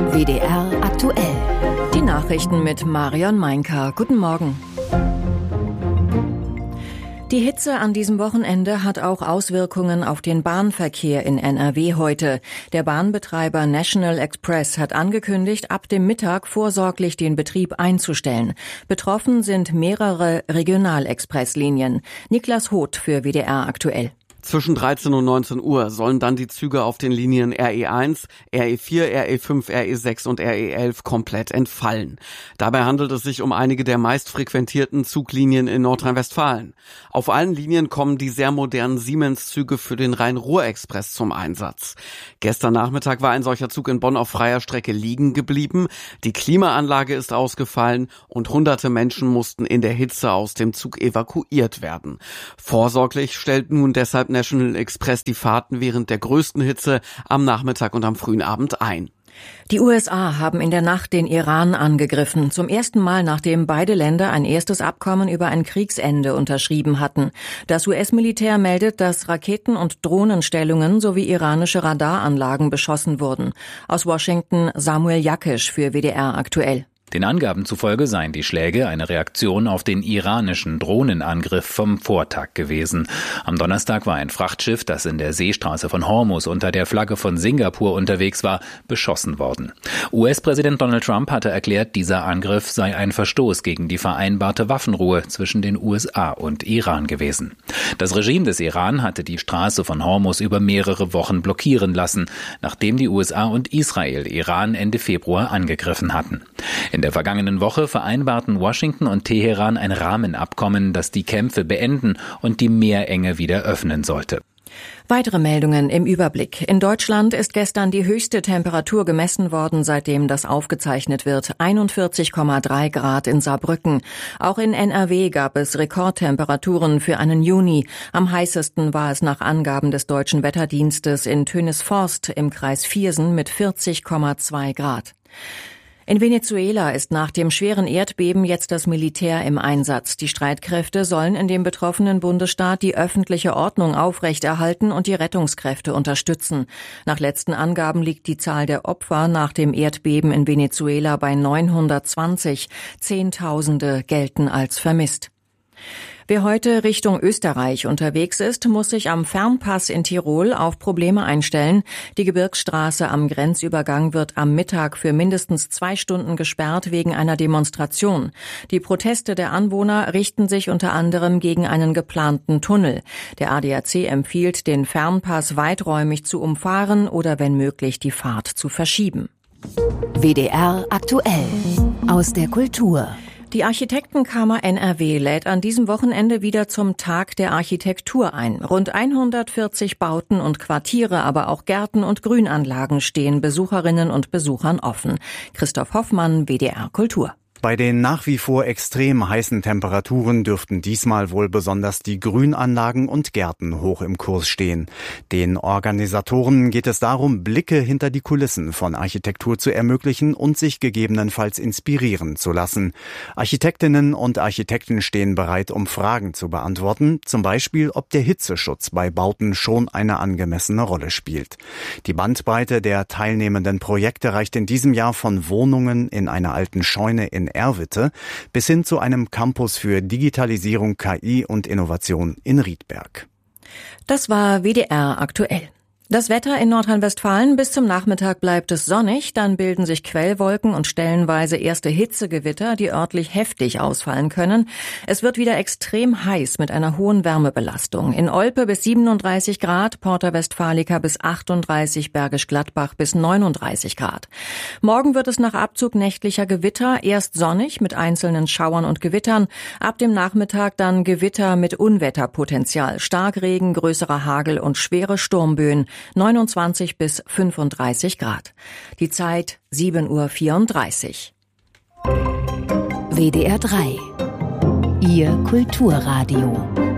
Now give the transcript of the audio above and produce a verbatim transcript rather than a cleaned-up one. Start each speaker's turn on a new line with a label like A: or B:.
A: W D R aktuell.
B: Die Nachrichten mit Marion Meinker. Guten Morgen. Die Hitze an diesem Wochenende hat auch Auswirkungen auf den Bahnverkehr in N R W heute. Der Bahnbetreiber National Express hat angekündigt, ab dem Mittag vorsorglich den Betrieb einzustellen. Betroffen sind mehrere Regionalexpresslinien. Niklas Hoth für W D R aktuell.
C: Zwischen dreizehn und neunzehn Uhr sollen dann die Züge auf den Linien R E eins, R E vier, R E fünf, R E sechs und R E elf komplett entfallen. Dabei handelt es sich um einige der meist frequentierten Zuglinien in Nordrhein-Westfalen. Auf allen Linien kommen die sehr modernen Siemens-Züge für den Rhein-Ruhr-Express zum Einsatz. Gestern Nachmittag war ein solcher Zug in Bonn auf freier Strecke liegen geblieben. Die Klimaanlage ist ausgefallen und hunderte Menschen mussten in der Hitze aus dem Zug evakuiert werden. Vorsorglich stellt nun deshalb National Express die Fahrten während der größten Hitze am Nachmittag und am frühen Abend ein.
B: Die U S A haben in der Nacht den Iran angegriffen, zum ersten Mal nachdem beide Länder ein erstes Abkommen über ein Kriegsende unterschrieben hatten. Das U S-Militär meldet, dass Raketen- und Drohnenstellungen sowie iranische Radaranlagen beschossen wurden. Aus Washington Samuel Jakisch für W D R aktuell.
D: Den Angaben zufolge seien die Schläge eine Reaktion auf den iranischen Drohnenangriff vom Vortag gewesen. Am Donnerstag war ein Frachtschiff, das in der Seestraße von Hormuz unter der Flagge von Singapur unterwegs war, beschossen worden. U S-Präsident Donald Trump hatte erklärt, dieser Angriff sei ein Verstoß gegen die vereinbarte Waffenruhe zwischen den U S A und Iran gewesen. Das Regime des Iran hatte die Straße von Hormuz über mehrere Wochen blockieren lassen, nachdem die U S A und Israel Iran Ende Februar angegriffen hatten. In der vergangenen Woche vereinbarten Washington und Teheran ein Rahmenabkommen, das die Kämpfe beenden und die Meerenge wieder öffnen sollte.
B: Weitere Meldungen im Überblick. In Deutschland ist gestern die höchste Temperatur gemessen worden, seitdem das aufgezeichnet wird. einundvierzig Komma drei Grad in Saarbrücken. Auch in N R W gab es Rekordtemperaturen für einen Juni. Am heißesten war es nach Angaben des Deutschen Wetterdienstes in Tönisforst im Kreis Viersen mit vierzig Komma zwei Grad. In Venezuela ist nach dem schweren Erdbeben jetzt das Militär im Einsatz. Die Streitkräfte sollen in dem betroffenen Bundesstaat die öffentliche Ordnung aufrechterhalten und die Rettungskräfte unterstützen. Nach letzten Angaben liegt die Zahl der Opfer nach dem Erdbeben in Venezuela bei neunhundertzwanzig. Zehntausende gelten als vermisst. Wer heute Richtung Österreich unterwegs ist, muss sich am Fernpass in Tirol auf Probleme einstellen. Die Gebirgsstraße am Grenzübergang wird am Mittag für mindestens zwei Stunden gesperrt wegen einer Demonstration. Die Proteste der Anwohner richten sich unter anderem gegen einen geplanten Tunnel. Der A D A C empfiehlt, den Fernpass weiträumig zu umfahren oder wenn möglich die Fahrt zu verschieben.
A: W D R aktuell. Aus der Kultur.
B: Die Architektenkammer N R W lädt an diesem Wochenende wieder zum Tag der Architektur ein. Rund hundertvierzig Bauten und Quartiere, aber auch Gärten und Grünanlagen stehen Besucherinnen und Besuchern offen. Christoph Hoffmann, W D R Kultur.
E: Bei den nach wie vor extrem heißen Temperaturen dürften diesmal wohl besonders die Grünanlagen und Gärten hoch im Kurs stehen. Den Organisatoren geht es darum, Blicke hinter die Kulissen von Architektur zu ermöglichen und sich gegebenenfalls inspirieren zu lassen. Architektinnen und Architekten stehen bereit, um Fragen zu beantworten, zum Beispiel, ob der Hitzeschutz bei Bauten schon eine angemessene Rolle spielt. Die Bandbreite der teilnehmenden Projekte reicht in diesem Jahr von Wohnungen in einer alten Scheune in Erwitte bis hin zu einem Campus für Digitalisierung, K I und Innovation in Riedberg.
B: Das war W D R aktuell. Das Wetter in Nordrhein-Westfalen: bis zum Nachmittag bleibt es sonnig, dann bilden sich Quellwolken und stellenweise erste Hitzegewitter, die örtlich heftig ausfallen können. Es wird wieder extrem heiß mit einer hohen Wärmebelastung. In Olpe bis siebenunddreißig Grad, Porta Westfalica bis achtunddreißig, Bergisch Gladbach bis neununddreißig Grad. Morgen wird es nach Abzug nächtlicher Gewitter erst sonnig mit einzelnen Schauern und Gewittern, ab dem Nachmittag dann Gewitter mit Unwetterpotenzial, Starkregen, größerer Hagel und schwere Sturmböen. neunundzwanzig bis fünfunddreißig Grad. Die Zeit sieben Uhr vierunddreißig.
A: W D R drei. Ihr Kulturradio.